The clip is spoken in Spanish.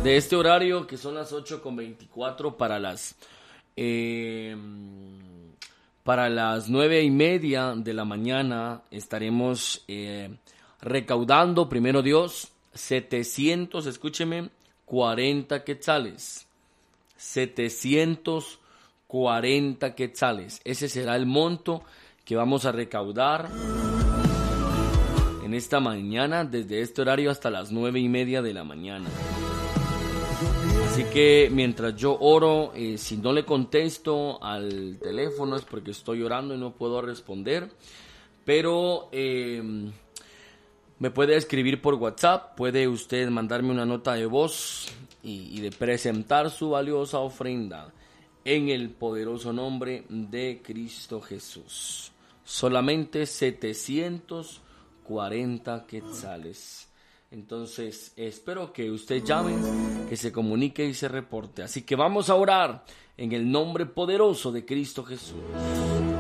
de este horario, que son las 8:24 para las 9:30 de la mañana, estaremos recaudando, primero Dios, 740 quetzales. 740 quetzales. Ese será el monto que vamos a recaudar en esta mañana, desde este horario hasta las 9:30 de la mañana. Así que mientras yo oro, si no le contesto al teléfono es porque estoy orando y no puedo responder. Pero me puede escribir por WhatsApp, puede usted mandarme una nota de voz y de presentar su valiosa ofrenda en el poderoso nombre de Cristo Jesús. Solamente 740 quetzales. Entonces, espero que usted llame, que se comunique y se reporte. Así que vamos a orar en el nombre poderoso de Cristo Jesús.